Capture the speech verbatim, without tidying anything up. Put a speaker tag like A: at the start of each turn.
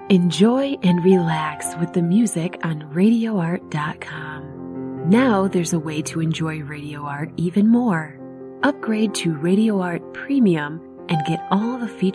A: Enjoy and relax with the music on radio art dot com. Now there's a way to enjoy Radio Art even more. Upgrade to Radio Art Premium and get all the features